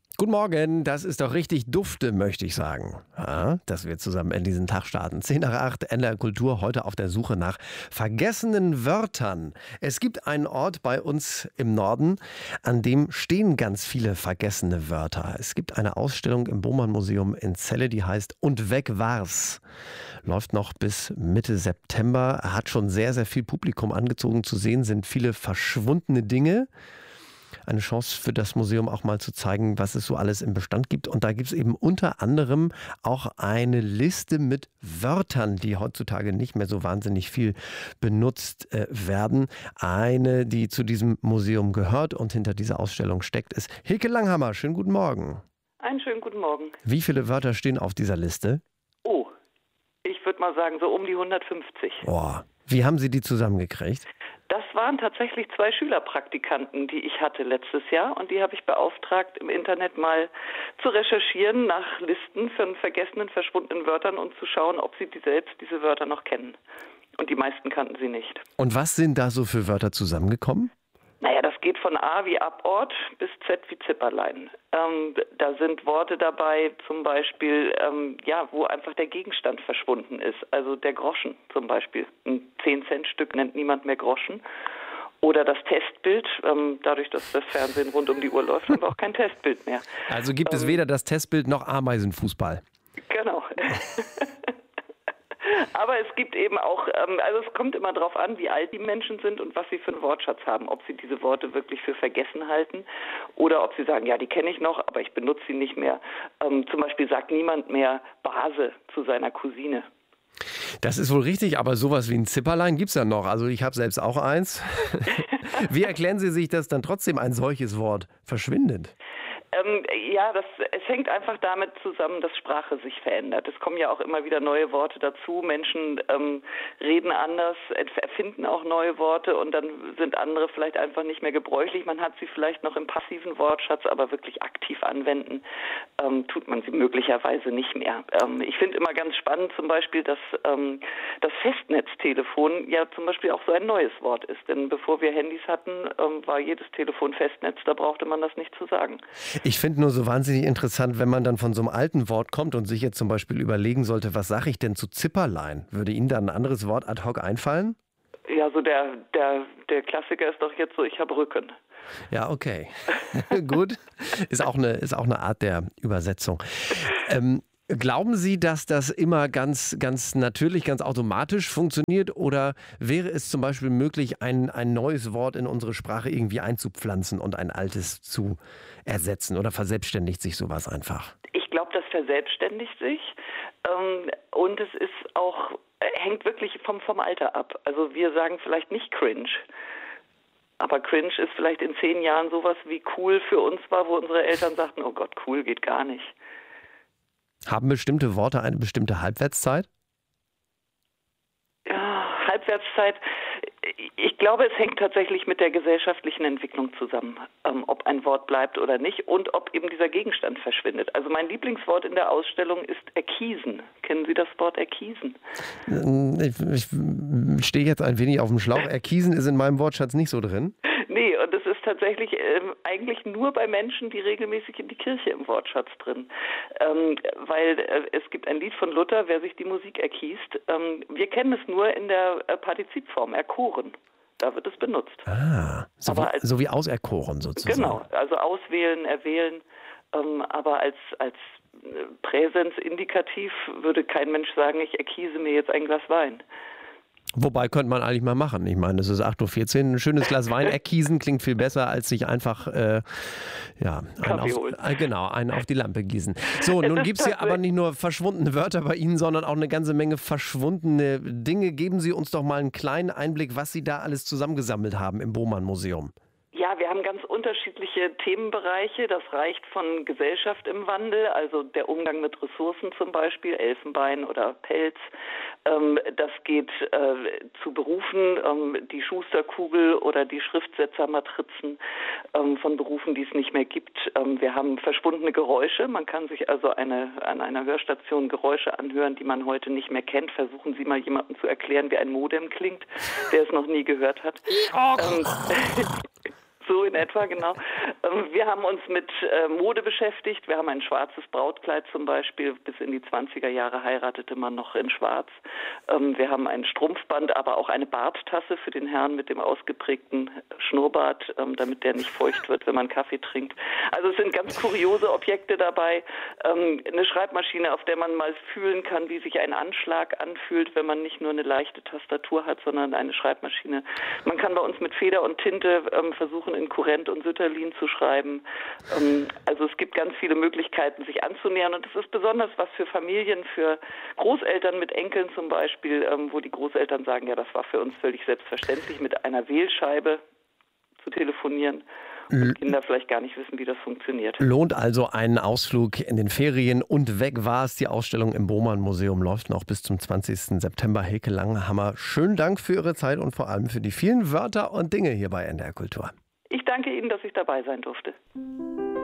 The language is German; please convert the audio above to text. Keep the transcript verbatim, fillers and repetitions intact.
Guten Morgen, das ist doch richtig dufte, möchte ich sagen. Ja, dass wir zusammen in diesen Tag starten. zehn nach acht, N D R Kultur, heute auf der Suche nach vergessenen Wörtern. Es gibt einen Ort bei uns im Norden, an dem stehen ganz viele vergessene Wörter. Es gibt eine Ausstellung im Bohmann-Museum in Celle, die heißt Und weg war's. Läuft noch bis Mitte September, hat schon sehr, sehr viel Publikum angezogen. Zu sehen sind viele verschwundene Dinge. Eine Chance für das Museum auch mal zu zeigen, was es so alles im Bestand gibt. Und da gibt es eben unter anderem auch eine Liste mit Wörtern, die heutzutage nicht mehr so wahnsinnig viel benutzt äh, werden. Eine, die zu diesem Museum gehört und hinter dieser Ausstellung steckt, ist Hilke Langhammer. Schönen guten Morgen. Einen schönen guten Morgen. Wie viele Wörter stehen auf dieser Liste? Oh, ich würde mal sagen so um die hundertfünfzig. Boah. Wie haben Sie die zusammengekriegt? Das waren tatsächlich zwei Schülerpraktikanten, die ich hatte letztes Jahr. Und die habe ich beauftragt, im Internet mal zu recherchieren nach Listen von vergessenen, verschwundenen Wörtern und zu schauen, ob sie die selbst diese Wörter noch kennen. Und die meisten kannten sie nicht. Und was sind da so für Wörter zusammengekommen? Naja, das geht von A wie Abort bis Z wie Zipperlein. Ähm, da sind Worte dabei, zum Beispiel, ähm, ja, wo einfach der Gegenstand verschwunden ist. Also der Groschen zum Beispiel. Ein zehn-Cent-Stück nennt niemand mehr Groschen. Oder das Testbild. Ähm, dadurch, dass das Fernsehen rund um die Uhr läuft, haben wir auch kein Testbild mehr. Also gibt es ähm, weder das Testbild noch Ameisenfußball. Genau. Aber es gibt eben auch, also es kommt immer darauf an, wie alt die Menschen sind und was sie für einen Wortschatz haben. Ob sie diese Worte wirklich für vergessen halten oder ob sie sagen, ja, die kenne ich noch, aber ich benutze sie nicht mehr. Ähm, zum Beispiel sagt niemand mehr Base zu seiner Cousine. Das ist wohl richtig, aber sowas wie ein Zipperlein gibt es ja noch. Also ich habe selbst auch eins. Wie erklären Sie sich, dass dann trotzdem ein solches Wort verschwindet? Ähm, ja, das, es hängt einfach damit zusammen, dass Sprache sich verändert. Es kommen ja auch immer wieder neue Worte dazu. Menschen ähm, reden anders, erfinden auch neue Worte und dann sind andere vielleicht einfach nicht mehr gebräuchlich. Man hat sie vielleicht noch im passiven Wortschatz, aber wirklich aktiv anwenden ähm, tut man sie möglicherweise nicht mehr. Ähm, ich finde immer ganz spannend zum Beispiel, dass ähm, das Festnetztelefon ja zum Beispiel auch so ein neues Wort ist. Denn bevor wir Handys hatten, ähm, war jedes Telefon Festnetz, da brauchte man das nicht zu sagen. Ich finde nur so wahnsinnig interessant, wenn man dann von so einem alten Wort kommt und sich jetzt zum Beispiel überlegen sollte, was sage ich denn zu Zipperlein? Würde Ihnen da ein anderes Wort ad hoc einfallen? Ja, so der, der, der Klassiker ist doch jetzt so, ich habe Rücken. Ja, okay. Gut. Ist auch eine, ist auch eine Art der Übersetzung. Ähm, Glauben Sie, dass das immer ganz, ganz natürlich, ganz automatisch funktioniert? Oder wäre es zum Beispiel möglich, ein, ein neues Wort in unsere Sprache irgendwie einzupflanzen und ein altes zu ersetzen? Oder verselbstständigt sich sowas einfach? Ich glaube, das verselbstständigt sich. Ähm, und es ist auch, hängt wirklich vom, vom Alter ab. Also wir sagen vielleicht nicht cringe. Aber cringe ist vielleicht in zehn Jahren sowas wie cool für uns war, wo unsere Eltern sagten, oh Gott, cool geht gar nicht. Haben bestimmte Worte eine bestimmte Halbwertszeit? Ja, Halbwertszeit. Ich glaube, es hängt tatsächlich mit der gesellschaftlichen Entwicklung zusammen, ähm, ob ein Wort bleibt oder nicht und ob eben dieser Gegenstand verschwindet. Also mein Lieblingswort in der Ausstellung ist erkiesen. Kennen Sie das Wort erkiesen? Ich, ich stehe jetzt ein wenig auf dem Schlauch. Erkiesen ist in meinem Wortschatz nicht so drin. Nee, und es ist tatsächlich ähm, eigentlich nur bei Menschen, die regelmäßig in die Kirche im Wortschatz drin. Ähm, weil äh, es gibt ein Lied von Luther, wer sich die Musik erkiest. Ähm, wir kennen es nur in der äh, Partizipform, erkoren. Da wird es benutzt. Ah, so, aber wie, als, so wie auserkoren sozusagen. Genau, also auswählen, erwählen. Ähm, aber als, als Präsens indikativ würde kein Mensch sagen, ich erkiese mir jetzt ein Glas Wein. Wobei könnte man eigentlich mal machen. Ich meine, es ist acht Uhr vierzehn, ein schönes Glas Wein erkiesen klingt viel besser, als sich einfach äh, ja, einen auf, äh, genau, einen auf die Lampe gießen. So, nun gibt es hier aber nicht nur verschwundene Wörter bei Ihnen, sondern auch eine ganze Menge verschwundene Dinge. Geben Sie uns doch mal einen kleinen Einblick, was Sie da alles zusammengesammelt haben im Bohmann-Museum. Ja, wir haben ganz unterschiedliche Themenbereiche. Das reicht von Gesellschaft im Wandel, also der Umgang mit Ressourcen zum Beispiel, Elfenbein oder Pelz. Das geht zu Berufen, die Schusterkugel oder die Schriftsetzermatrizen von Berufen, die es nicht mehr gibt. Wir haben verschwundene Geräusche. Man kann sich also eine, an einer Hörstation Geräusche anhören, die man heute nicht mehr kennt. Versuchen Sie mal jemandem zu erklären, wie ein Modem klingt, der es noch nie gehört hat. So in etwa, genau. Ähm, wir haben uns mit äh, Mode beschäftigt. Wir haben ein schwarzes Brautkleid zum Beispiel. Bis in die zwanziger Jahre heiratete man noch in schwarz. Ähm, wir haben ein Strumpfband, aber auch eine Barttasse für den Herrn mit dem ausgeprägten Schnurrbart, ähm, damit der nicht feucht wird, wenn man Kaffee trinkt. Also es sind ganz kuriose Objekte dabei. Ähm, eine Schreibmaschine, auf der man mal fühlen kann, wie sich ein Anschlag anfühlt, wenn man nicht nur eine leichte Tastatur hat, sondern eine Schreibmaschine. Man kann bei uns mit Feder und Tinte ähm, versuchen, in Kurrent und Sütterlin zu schreiben. Ähm, also es gibt ganz viele Möglichkeiten, sich anzunähern. Und das ist besonders was für Familien, für Großeltern mit Enkeln zum Beispiel, ähm, wo die Großeltern sagen, ja, das war für uns völlig selbstverständlich, mit einer Wählscheibe zu telefonieren. Und Kinder vielleicht gar nicht wissen, wie das funktioniert. Lohnt also einen Ausflug in den Ferien und weg war es. Die Ausstellung im Bohmann-Museum läuft noch bis zum zwanzigsten September. Hilke Langhammer, schönen Dank für Ihre Zeit und vor allem für die vielen Wörter und Dinge hier bei N D R Kultur. Ich danke Ihnen, dass ich dabei sein durfte.